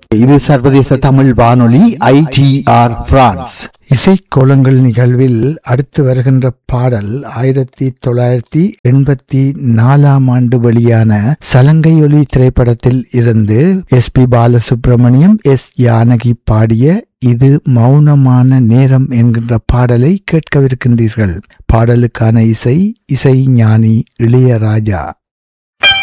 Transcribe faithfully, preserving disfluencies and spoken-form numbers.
இது சர்வதேச தமிழ் வானொலி ஐ டி ஆர் பிரான்ஸ். இசைக்கோலங்கள் நிகழ்வில் அடுத்து வருகின்ற பாடல் ஆயிரத்தி தொள்ளாயிரத்தி எண்பத்தி நாலாம் ஆண்டு வெளியான சலங்கையொலி திரைப்படத்தில் இருந்து S B Balasubramaniam, S Janaki பாடிய இது மௌனமான நேரம் என்கின்ற பாடலை கேட்கவிருக்கின்றீர்கள். பாடலுக்கான இசை இசை ஞானி இளையராஜா.